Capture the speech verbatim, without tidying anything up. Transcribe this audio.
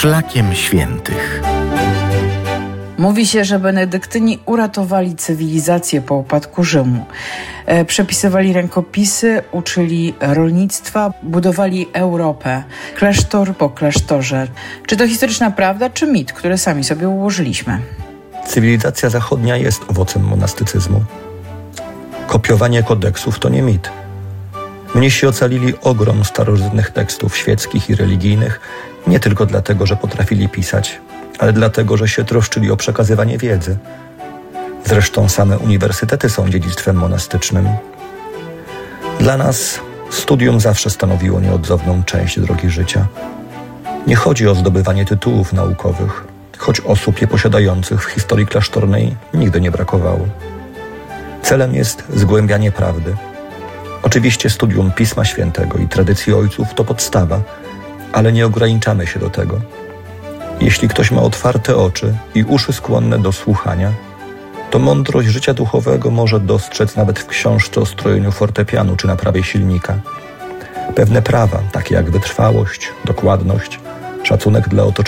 Szlakiem świętych. Mówi się, że benedyktyni uratowali cywilizację po upadku Rzymu. E, przepisywali rękopisy, uczyli rolnictwa, budowali Europę, klasztor po klasztorze. Czy to historyczna prawda, czy mit, który sami sobie ułożyliśmy? Cywilizacja zachodnia jest owocem monastycyzmu. Kopiowanie kodeksów to nie mit. Mnisi ocalili ogrom starożytnych tekstów świeckich i religijnych, nie tylko dlatego, że potrafili pisać, ale dlatego, że się troszczyli o przekazywanie wiedzy. Zresztą same uniwersytety są dziedzictwem monastycznym. Dla nas studium zawsze stanowiło nieodzowną część drogi życia. Nie chodzi o zdobywanie tytułów naukowych, choć osób je posiadających w historii klasztornej nigdy nie brakowało. Celem jest zgłębianie prawdy. Oczywiście studium Pisma Świętego i tradycji ojców to podstawa, ale nie ograniczamy się do tego. Jeśli ktoś ma otwarte oczy i uszy skłonne do słuchania, to mądrość życia duchowego może dostrzec nawet w książce o strojeniu fortepianu czy naprawie silnika. Pewne prawa, takie jak wytrwałość, dokładność, szacunek dla otoczenia,